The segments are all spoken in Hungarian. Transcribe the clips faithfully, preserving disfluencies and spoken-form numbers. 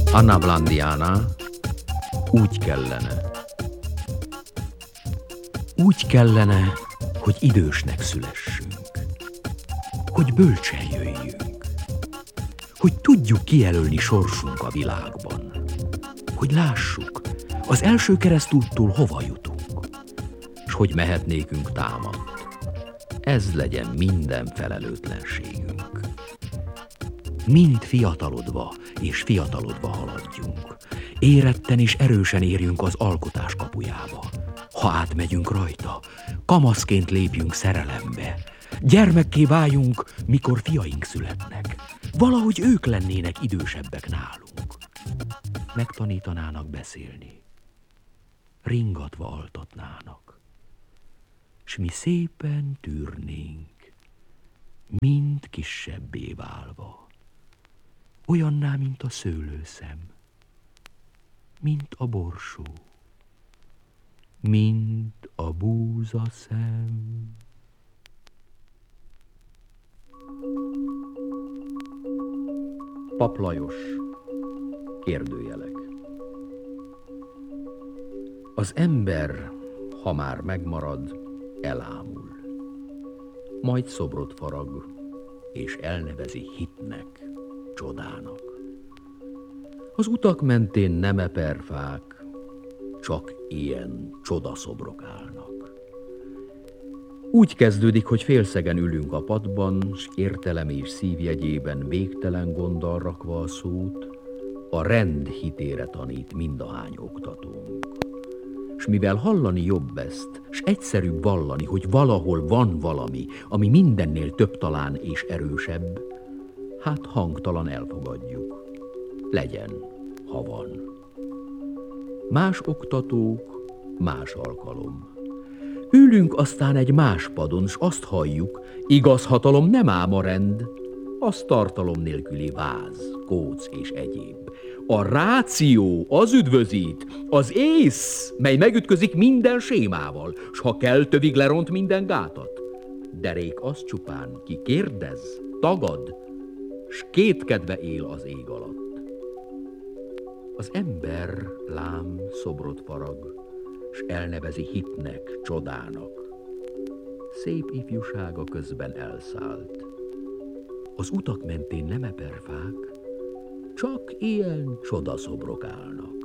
Anna Blandiana, úgy kellene. Úgy kellene, hogy idősnek szülessünk, hogy bölcsen jöjjünk, hogy tudjuk kijelölni sorsunk a világban, hogy lássuk, az első keresztúttól hova jutunk, s hogy mehetnékünk támadt. Ez legyen minden felelőtlenségünk. Mind fiatalodva és fiatalodva haladjunk, éretten és erősen érjünk az alkotás kapujába. Ha átmegyünk rajta, kamaszként lépjünk szerelembe, gyermekké váljunk, mikor fiaink születnek. Valahogy ők lennének idősebbek nálunk. Megtanítanának beszélni, ringatva altatnának, s mi szépen tűrnénk, mind kisebbé válva, olyanná, mint a szőlőszem, mint a borsó, mint a búzaszem. Pap Lajos, kérdőjelek. Az ember, ha már megmarad, elámul, majd szobrot farag, és elnevezi hitnek, csodának. Az utak mentén nem eperfák, csak ilyen csodaszobrok állnak. Úgy kezdődik, hogy félszegen ülünk a padban, s értelem és szívjegyében végtelen gonddal rakva a szót, a rend hitére tanít mindahány oktatónk. S mivel hallani jobb ezt, s egyszerűbb vallani, hogy valahol van valami, ami mindennél több talán és erősebb, hát hangtalan elfogadjuk. Legyen, ha van. Más oktatók, más alkalom. Ülünk aztán egy más padon, s azt halljuk, igaz hatalom nem ám a rend, az tartalom nélküli váz, kóc és egyéb. A ráció az üdvözít, az ész, mely megütközik minden sémával, s ha kell, tövig leront minden gátat. Derék az csupán, ki kérdez, tagad, s kétkedve él az ég alatt. Az ember lám szobrot farag, s elnevezi hitnek, csodának. Szép ifjúsága közben elszállt. Az utak mentén nem eperfák, csak ilyen csodaszobrok állnak.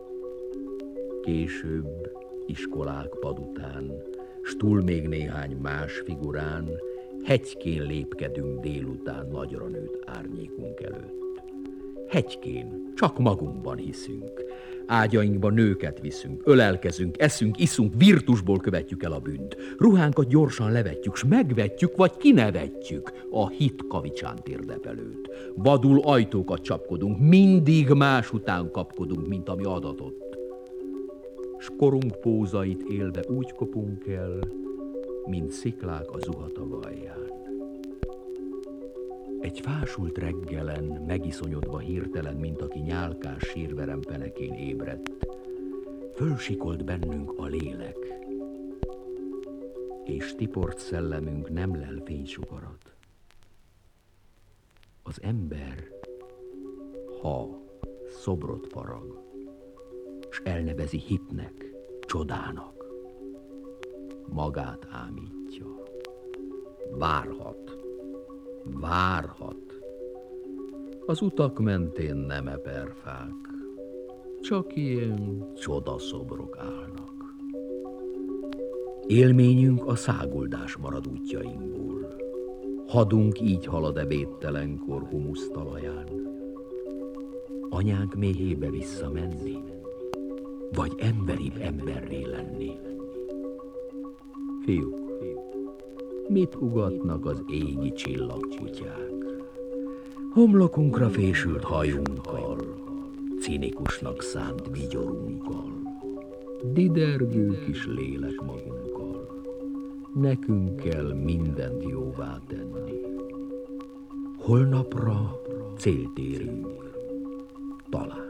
Később, iskolák pad után, s túl még néhány más figurán, hegykén lépkedünk délután nagyra nőtt árnyékunk előtt. Hegykén, csak magunkban hiszünk. Ágyainkba nőket viszünk, ölelkezünk, eszünk, iszunk, virtusból követjük el a bűnt. Ruhánkat gyorsan levetjük, s megvetjük, vagy kinevetjük a hit kavicsán térdepelőt. Vadul ajtókat csapkodunk, mindig más után kapkodunk, mint ami adatott. S korunk pózait élve úgy kopunk el, mint sziklák a zuhatag alján. Egy fásult reggelen, megiszonyodva hirtelen, mint aki nyálkás sírverem penekén ébredt, fölsikolt bennünk a lélek, és tiport szellemünk nem lel fénysugarat. Az ember, ha szobrot farag, s elnevezi hitnek, csodának, magát ámítja, várhat. Várhat. Az utak mentén nem eperfák, csak ilyen csodaszobrok állnak. Élményünk a száguldás marad útjainkból. Hadunk így halad ebédtelenkor humusz talaján. Anyánk méhébe visszamenni, vagy emberibb emberré lenni. Fiúk, mit ugatnak az égi csillagkutyák? Homlokunkra fésült hajunkkal, cinikusnak szánt vigyorunkkal, didergő kis lélek magunkkal. Nekünk kell mindent jóvá tenni. Holnapra célt érünk, talán.